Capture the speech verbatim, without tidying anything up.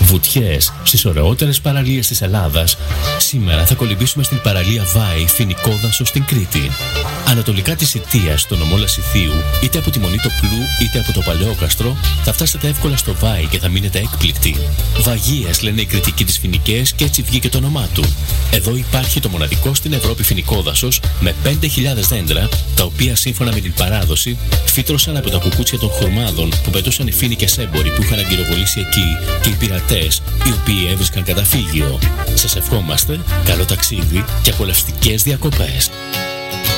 Βουτιές στις ωραιότερες παραλίες της Ελλάδας. Σήμερα θα κολυμπήσουμε στην παραλία Βάη, Φοινικό Δάσος στην Κρήτη. Ανατολικά της Ιττίας, στο νομό Λασιθίου, είτε από τη Μονή Τοπλού είτε από το Παλαιόκαστρο, θα φτάσετε εύκολα στο Βάη και θα μείνετε έκπληκτοι. Βαγίας λένε οι κριτικοί της Φοινικές και έτσι βγήκε το όνομά του. Εδώ υπάρχει το μοναδικό στην Ευρώπη φοινικό δάσος με πέντε χιλιάδες δέντρα, τα οποία σύμφωνα με την παράδοση φύτρωσαν από τα κουκούτσια των χορμάδων που πετούσαν οι φοίνικες έμποροι που είχαν αγκυροβολήσει εκεί και οι πειρατές οι οποίοι έβρισκαν καταφύγιο. Σας ευχόμαστε καλό ταξίδι και απολαυστικές διακοπές.